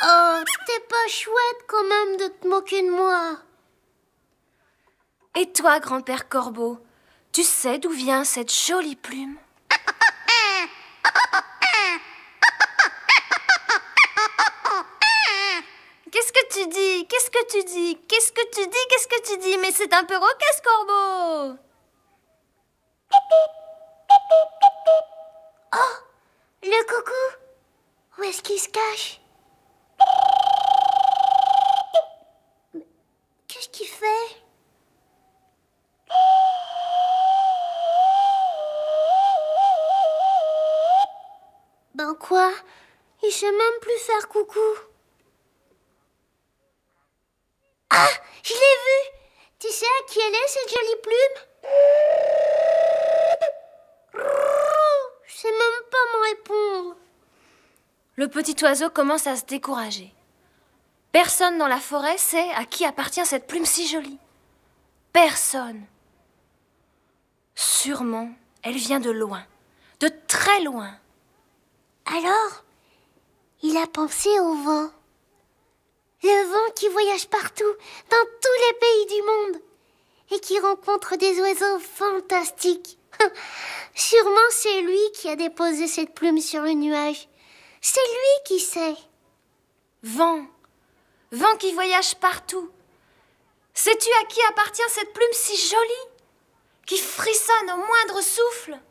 Oh, t'es pas chouette quand même de te moquer de moi. Et toi, grand-père Corbeau, tu sais d'où vient cette jolie plume? Qu'est-ce que tu dis? Qu'est-ce que tu dis? Qu'est-ce que tu dis? Qu'est-ce que tu dis? Mais c'est un perroquet, ce corbeau! Oh, le coucou. Où est-ce qu'il se cache? Qu'est-ce qu'il fait? Ben quoi? Il sait même plus faire coucou. Ah, je l'ai vu. Tu sais à qui elle est, cette jolie plume? Je sais même pas me répondre. Le petit oiseau commence à se décourager. Personne dans la forêt sait à qui appartient cette plume si jolie. Personne. Sûrement, elle vient de loin, de très loin. Alors, il a pensé au vent. Le vent qui voyage partout, dans tous les pays du monde, et qui rencontre des oiseaux fantastiques. Sûrement c'est lui qui a déposé cette plume sur le nuage. C'est lui qui sait. Vent, vent qui voyage partout. Sais-tu à qui appartient cette plume si jolie, qui frissonne au moindre souffle?